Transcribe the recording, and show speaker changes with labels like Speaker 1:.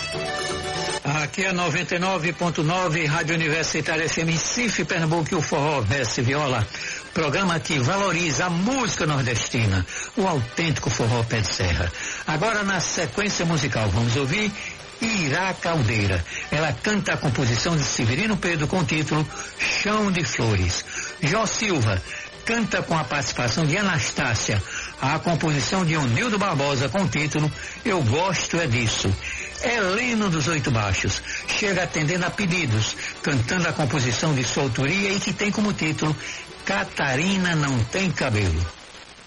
Speaker 1: Aqui é 99.9, Rádio Universitária FM, Recife, Pernambuco, o Forró Verso Viola. Programa que valoriza a música nordestina, o autêntico forró pé de serra. Agora, na sequência musical, vamos ouvir Ira Caldeira. Ela canta a composição de Severino Pedro com o título Chão de Flores. Jó Silva canta com a participação de Anastácia a composição de Onildo Barbosa com o título Eu Gosto É Disso. Heleno dos Oito Baixos chega atendendo a pedidos, cantando a composição de sua autoria e que tem como título Catarina Não Tem Cabelo.